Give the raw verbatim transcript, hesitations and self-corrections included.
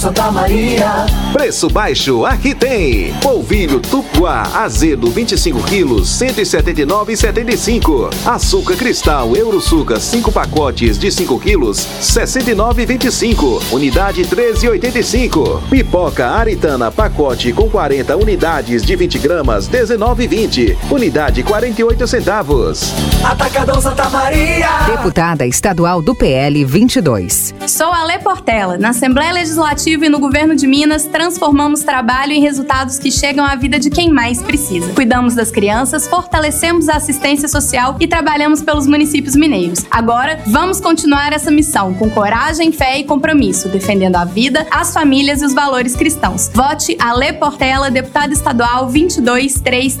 Santa Maria. Preço baixo, aqui tem. Polvilho Tupuá azedo vinte e cinco quilos, cento e setenta e nove reais e setenta e cinco centavos. Açúcar Cristal Eurosuca cinco pacotes de cinco quilos, sessenta e nove reais e vinte e cinco centavos. Unidade treze reais e oitenta e cinco centavos. Pipoca Aritana pacote com quarenta unidades de vinte gramas, dezenove reais e vinte centavos. Unidade quarenta e oito centavos. Atacadão Santa Maria. Deputada estadual do P L vinte e dois. Sou Alê Portela. Na Assembleia Legislativa e no Governo de Minas, transformamos trabalho em resultados que chegam à vida de quem mais precisa. Cuidamos das crianças, fortalecemos a assistência social e trabalhamos pelos municípios mineiros. Agora, vamos continuar essa missão com coragem, fé e compromisso, defendendo a vida, as famílias e os valores cristãos. Vote Alê Portela, deputada estadual vinte e dois três